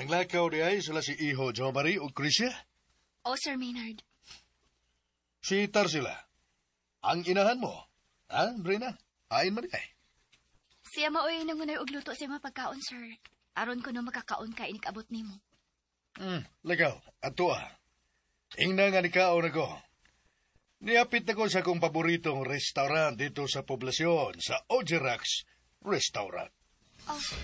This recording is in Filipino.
Ang lakaw di ay sila si Iho Jo Marie o Krisya. O, Sir Maynard. Si Tarsila. Ang inahan mo. Ha, Brina? Hain man ay. Siya maoy nangunay og luto siya mapagkaon, sir. Aron ko no makakaon ka inikabot nimo. Lagaw. Ato Ingna nga nikaon ako. Niapit na ko sa kong paboritong restaurant dito sa poblasyon, sa Ojerax Restaurant. Oh,